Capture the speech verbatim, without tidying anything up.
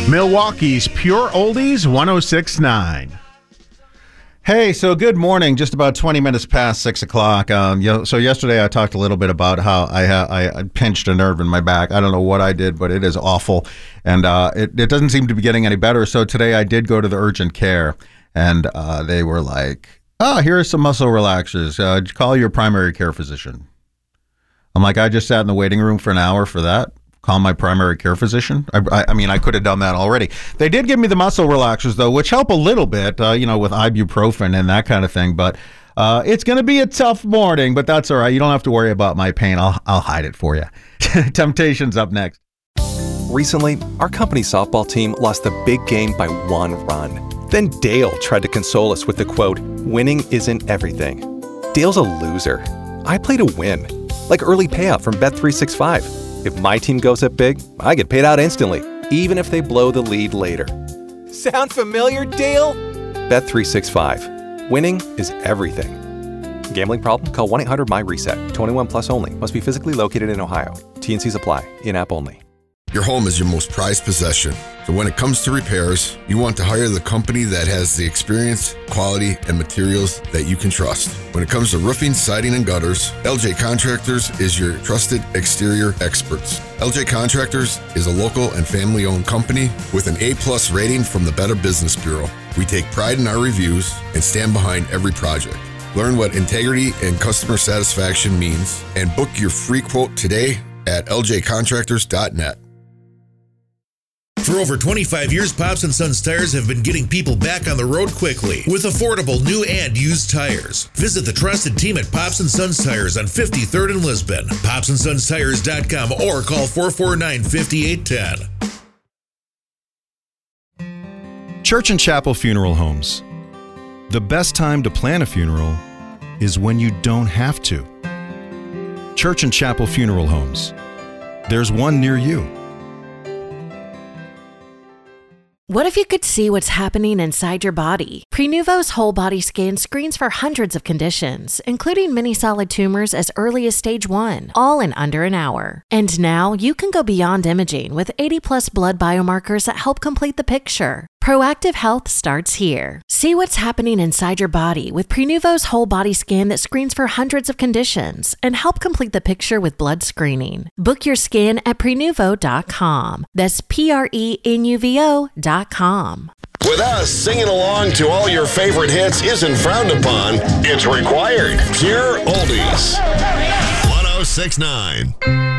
Milwaukee's Pure Oldies one oh six point nine. Hey, so good morning. Just about twenty minutes past six o'clock. Um, you know, so yesterday I talked a little bit about how I, ha- I I pinched a nerve in my back. I don't know what I did, but it is awful, and uh, it it doesn't seem to be getting any better. So today I did go to the urgent care, and uh, they were like, "Oh, here are some muscle relaxers. Uh, call your primary care physician." I'm like, I just sat in the waiting room for an hour for that. Call my primary care physician. I, I, I mean, I could have done that already. They did give me the muscle relaxers, though, which help a little bit, uh, you know, with ibuprofen and that kind of thing. But uh, it's going to be a tough morning, but that's all right. You don't have to worry about my pain. I'll, I'll hide it for you. Temptations up next. Recently, our company softball team lost the big game by one run. Then Dale tried to console us with the quote, "Winning isn't everything." Dale's a loser. I play to win, like early payout from Bet three sixty-five. If my team goes up big, I get paid out instantly, even if they blow the lead later. Sound familiar, Dale? Bet three sixty-five. Winning is everything. Gambling problem? Call one eight hundred M Y reset. twenty-one plus only. Must be physically located in Ohio. T and Cs apply. In-app only. Your home is your most prized possession. So when it comes to repairs, you want to hire the company that has the experience, quality, and materials that you can trust. When it comes to roofing, siding, and gutters, L J Contractors is your trusted exterior experts. L J Contractors is a local and family-owned company with an A-plus rating from the Better Business Bureau. We take pride in our reviews and stand behind every project. Learn what integrity and customer satisfaction means and book your free quote today at L J contractors dot net. For over twenty-five years, Pops and Sons Tires have been getting people back on the road quickly with affordable new and used tires. Visit the trusted team at Pops and Sons Tires on fifty-third and Lisbon, pops and sons tires dot com, or call four four nine, five eight one zero. Church and Chapel Funeral Homes. The best time to plan a funeral is when you don't have to. Church and Chapel Funeral Homes. There's one near you. What if you could see what's happening inside your body? Prenuvo's whole body scan screens for hundreds of conditions, including many solid tumors as early as stage one, all in under an hour. And now you can go beyond imaging with eighty plus blood biomarkers that help complete the picture. Proactive health starts here. See what's happening inside your body with Prenuvo's whole body scan that screens for hundreds of conditions and help complete the picture with blood screening. Book your scan at prenuvo dot com. That's P R E N U V O dot com. With us, singing along to all your favorite hits isn't frowned upon, it's required. Pure Oldies. one oh six point nine.